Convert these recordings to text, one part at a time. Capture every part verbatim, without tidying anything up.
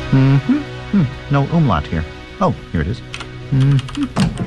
Mm-hmm. Hmm. No umlaut here. Oh, here it is. Mm-hmm.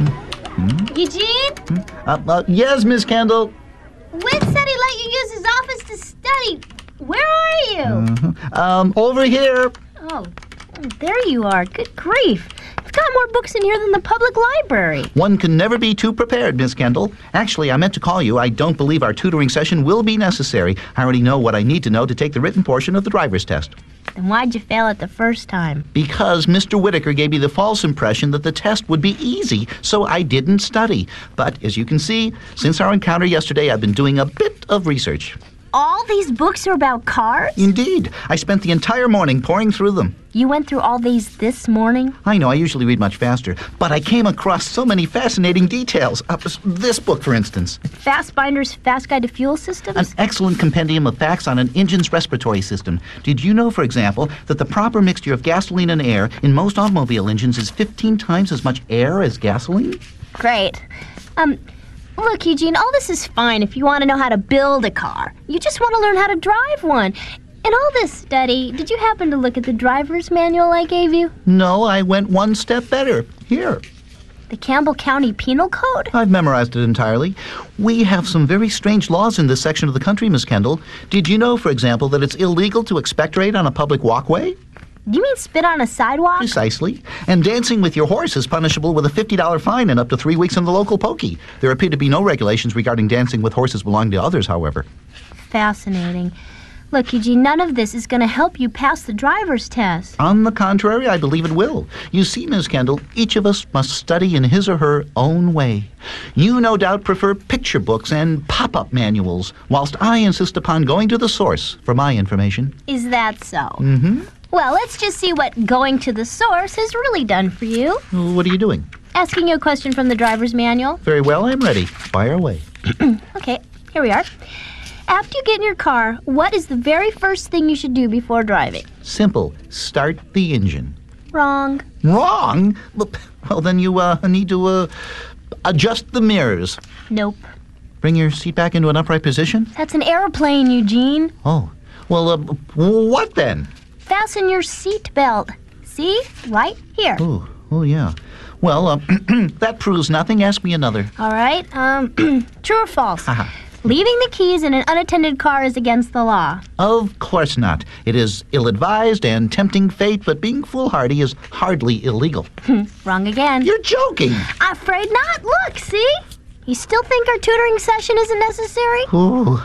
Mm-hmm. Eugene? Uh, uh, yes, Miss Kendall. Wit said he let you use his office to study. Where are you? Mm-hmm. Um, over here. Oh, there you are. Good grief. You've got more books in here than the public library. One can never be too prepared, Miss Kendall. Actually, I meant to call you. I don't believe our tutoring session will be necessary. I already know what I need to know to take the written portion of the driver's test. Then why'd you fail it the first time? Because Mister Whitaker gave me the false impression that the test would be easy, so I didn't study. But, as you can see, since our encounter yesterday, I've been doing a bit of research. All these books are about cars? Indeed. I spent the entire morning pouring through them. You went through all these this morning? I know, I usually read much faster, but I came across so many fascinating details. Uh, this book, for instance. Fastbinder's Fast Guide to Fuel Systems? An excellent compendium of facts on an engine's respiratory system. Did you know, for example, that the proper mixture of gasoline and air in most automobile engines is fifteen times as much air as gasoline? Great. Um... Look, Eugene, all this is fine if you want to know how to build a car. You just want to learn how to drive one. In all this study, did you happen to look at the driver's manual I gave you? No, I went one step better. Here. The Campbell County Penal Code? I've memorized it entirely. We have some very strange laws in this section of the country, Miss Kendall. Did you know, for example, that it's illegal to expectorate on a public walkway? You mean spit on a sidewalk? Precisely. And dancing with your horse is punishable with a fifty dollar fine and up to three weeks in the local pokey. There appear to be no regulations regarding dancing with horses belonging to others, however. Fascinating. Look, Eugene, none of this is going to help you pass the driver's test. On the contrary, I believe it will. You see, Miss Kendall, each of us must study in his or her own way. You no doubt prefer picture books and pop-up manuals, whilst I insist upon going to the source for my information. Is that so? Mm-hmm. Well, let's just see what going to the source has really done for you. What are you doing? Asking you a question from the driver's manual. Very well, I'm ready. Fire away. Okay, here we are. After you get in your car, what is the very first thing you should do before driving? Simple. Start the engine. Wrong. Wrong? Well, then you uh, need to uh, adjust the mirrors. Nope. Bring your seat back into an upright position? That's an airplane, Eugene. Oh. Well, uh, what then? Fasten your seat belt. See? Right here. Oh, oh yeah. Well, uh, that proves nothing. Ask me another. All right. Um, true or false? Haha. Leaving the keys in an unattended car is against the law. Of course not. It is ill-advised and tempting fate, but being foolhardy is hardly illegal. Wrong again. You're joking. Afraid not. Look, see? You still think our tutoring session isn't necessary? Ooh.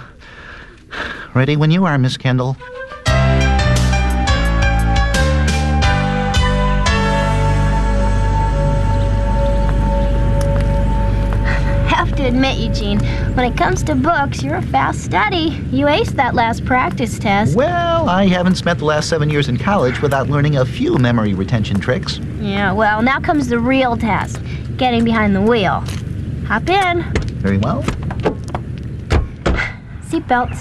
Ready when you are, Miss Kendall. To admit, Eugene, when it comes to books, you're a fast study. You aced that last practice test. Well, I haven't spent the last seven years in college without learning a few memory retention tricks. Yeah, well, now comes the real test, getting behind the wheel. Hop in. Very well. Seatbelts.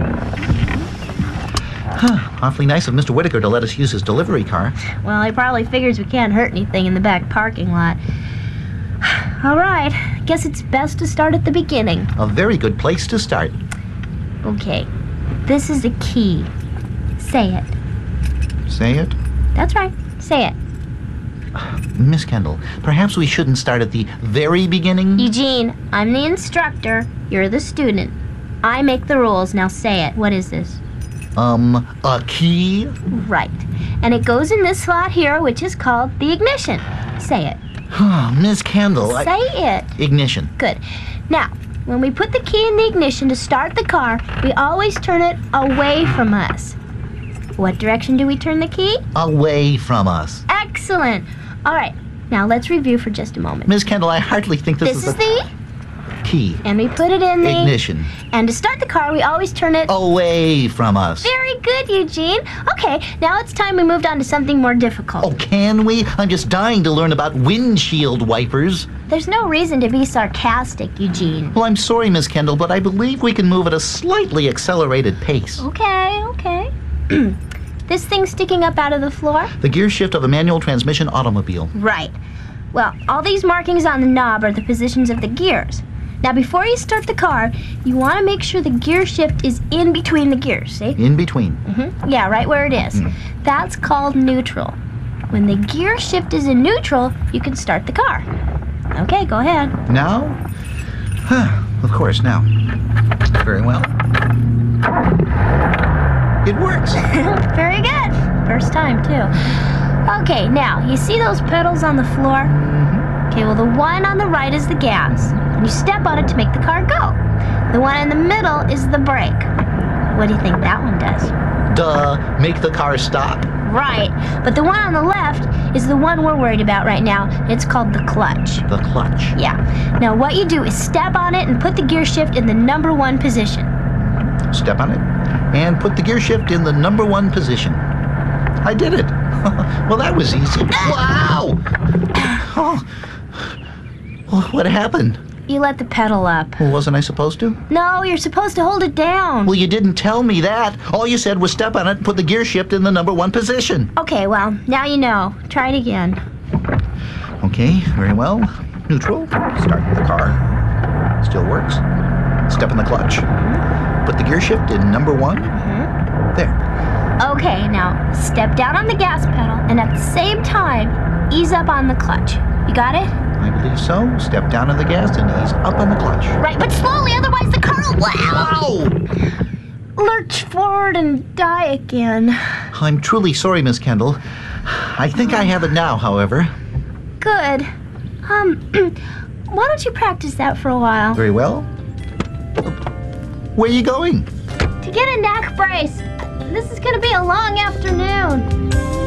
Awfully nice of Mister Whitaker to let us use his delivery car. Well, he probably figures we can't hurt anything in the back parking lot. All right, guess it's best to start at the beginning. A very good place to start. Okay, this is a key. Say it. Say it? That's right, say it. Miss Kendall, perhaps we shouldn't start at the very beginning? Eugene, I'm the instructor. You're the student. I make the rules. Now say it. What is this? Um, a key? Right. And it goes in this slot here, which is called the ignition. Say it. Miss Kendall, Say I... it. Ignition. Good. Now, when we put the key in the ignition to start the car, we always turn it away from us. What direction do we turn the key? Away from us. Excellent. All right. Now let's review for just a moment. Miss Kendall, I hardly think this, This is is the key. and we put it in the Ignition. And to start the car, we always turn it Away from us. Very good, Eugene. Okay, now it's time we moved on to something more difficult. Oh, can we? I'm just dying to learn about windshield wipers. There's no reason to be sarcastic, Eugene. Well, I'm sorry, Miss Kendall, but I believe we can move at a slightly accelerated pace. Okay, okay. This thing sticking up out of the floor? The gear shift of a manual transmission automobile. Right. Well, all these markings on the knob are the positions of the gears. Now, before you start the car, you want to make sure the gear shift is in between the gears, see? In between. Mm-hmm. Yeah, right where it is. Mm. That's called neutral. When the gear shift is in neutral, you can start the car. Okay, go ahead. Now? Huh, of course, now. Very well. It works. Very good. First time, too. Okay, now, you see those pedals on the floor? Mm-hmm. Okay, well, the one on the right is the gas. And you step on it to make the car go. The one in the middle is the brake. What do you think that one does? Duh, make the car stop. Right, but the one on the left is the one we're worried about right now. It's called the clutch. The clutch. Yeah. Now, what you do is step on it and put the gear shift in the number one position. Step on it and put the gear shift in the number one position. I did it. Well, that was easy. Wow! Oh. Well, what happened? You let the pedal up. Well, wasn't I supposed to? No, you're supposed to hold it down. Well, you didn't tell me that. All you said was step on it and put the gear shift in the number one position. Okay, well, now you know. Try it again. Okay, very well. Neutral. Start the car. Still works. Step in the clutch. Put the gear shift in number one. Mm-hmm. There. Okay, now step down on the gas pedal and at the same time, ease up on the clutch. You got it? I believe so. Step down on the gas and ease up on the clutch. Right, but slowly, otherwise the car will Wow! lurch forward and die again. I'm truly sorry, Miss Kendall. I think I have it now, however. Good. Um, why don't you practice that for a while? Very well. Where are you going? To get a neck brace. This is going to be a long afternoon.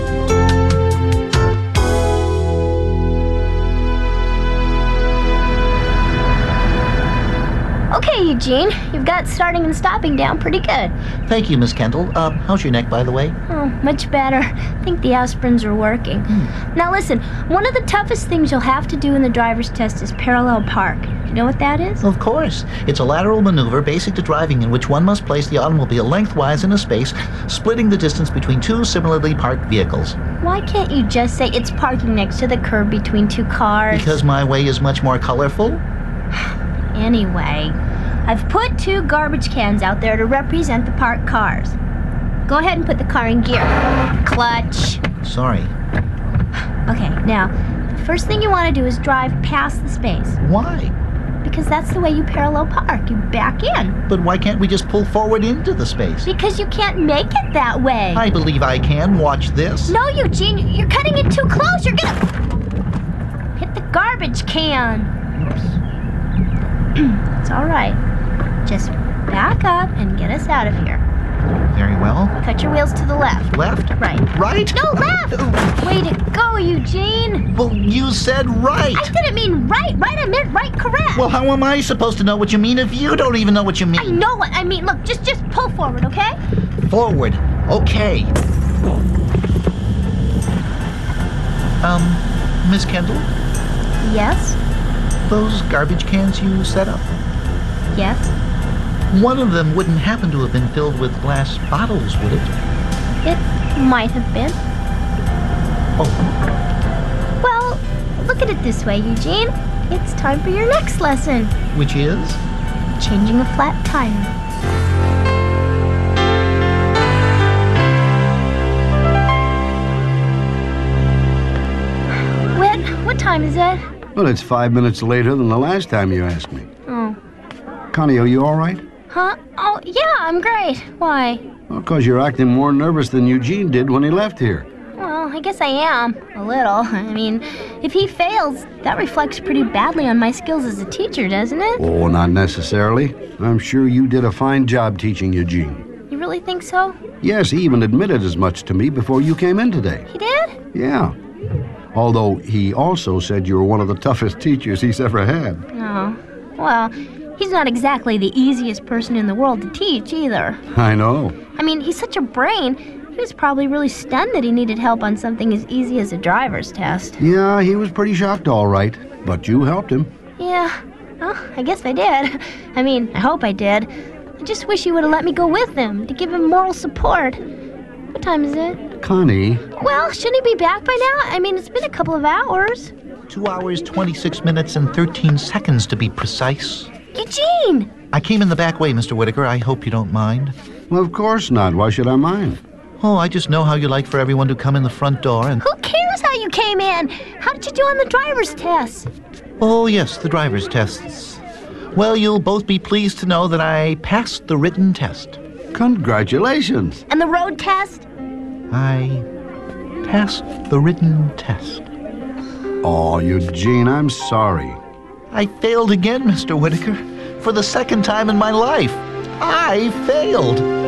Okay, Eugene, you've got starting and stopping down pretty good. Thank you, Miss Kendall. Uh, how's your neck, by the way? Oh, much better. I think the aspirins are working. Hmm. Now listen, one of the toughest things you'll have to do in the driver's test is parallel park. You know what that is? Of course. It's a lateral maneuver basic to driving in which one must place the automobile lengthwise in a space, splitting the distance between two similarly parked vehicles. Why can't you just say it's parking next to the curb between two cars? Because my way is much more colorful? Anyway, I've put two garbage cans out there to represent the parked cars. Go ahead and put the car in gear. Clutch. Sorry. Okay, now, the first thing you want to do is drive past the space. Why? Because that's the way you parallel park. You back in. But why can't we just pull forward into the space? Because you can't make it that way. I believe I can. Watch this. No, Eugene, you're cutting it too close. You're gonna hit the garbage can. It's all right. Just back up and get us out of here. Very well. Cut your wheels to the left. Left? Right. Right? No, left! Way to go, Eugene. Well, you said right. I didn't mean right. Right, I meant right correct. Well, how am I supposed to know what you mean if you don't even know what you I mean? know what I mean. Look, just just pull forward, okay? Forward. Okay. Um, Miss Kendall, Yes. those garbage cans you set up, Yes. one of them wouldn't happen to have been filled with glass bottles, would it? It might have been. Oh, Well, look at it this way, Eugene. It's time for your next lesson. which is? Changing a flat tire. Whit, what time is it? Well, it's five minutes later than the last time you asked me. Oh. Connie, are you all right? Huh? Oh, yeah, I'm great. Why? Well, because you're acting more nervous than Eugene did when he left here. Well, I guess I am. A little. I mean, if he fails, that reflects pretty badly on my skills as a teacher, doesn't it? Oh, not necessarily. I'm sure you did a fine job teaching Eugene. You really think so? Yes, he even admitted as much to me before you came in today. He did? Yeah. Although he also said you were one of the toughest teachers he's ever had. Oh. Well, he's not exactly the easiest person in the world to teach either. I know. I mean, he's such a brain. He was probably really stunned that he needed help on something as easy as a driver's test. Yeah, he was pretty shocked, all right. But you helped him. Yeah. Well, I guess I did. I mean, I hope I did. I just wish he would have let me go with him to give him moral support. What time is it? Connie. Well, shouldn't he be back by now? I mean, it's been a couple of hours. Two hours, twenty-six minutes, and thirteen seconds to be precise. Eugene! I came in the back way, Mister Whitaker. I hope you don't mind. Well, of course not. Why should I mind? Oh, I just know how you like for everyone to come in the front door and... Who cares you came in. How did you do on the driver's test? Oh, yes, the driver's tests. Well, you'll both be pleased to know that I passed the written test. Congratulations. And the road test? I passed the written test. Oh, Eugene, I'm sorry. I failed again, Mister Whitaker. For the second time in my life. I failed.